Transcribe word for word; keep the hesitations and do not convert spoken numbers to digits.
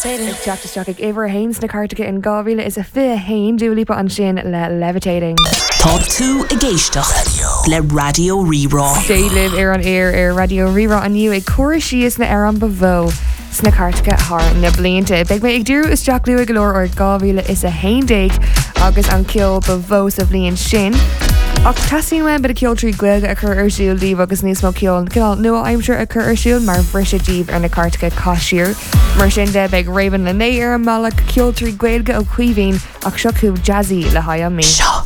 Teachtasteach ag Iver Haines na Cartacha in gábhíle is a fi hain dúlípa an sin le Levitating. Tá tú i gcéisteach le Radio Rirá. Déilibh ar an air ar Radio Rirá aniu ag cuair síos na ar an bavó sna Cartacha thar na blianta. Beag mé ag dúrú is Jack Lua golóir or gábhíle is a hain déig agus an ceol bavó sa bblion sin. Ach tasíon wein bit a ceol trí gluilge a chur ar siúil díomh agus níos mó ceol cinál nua aimseir a chur ar siúil mar bhrisa díomh ar na Cartacha cosisiúr. Mar sin de beag raban le né ar an malach ceol trí gluilge ó chuimhín ach seo cúb jazzy le haid an mí.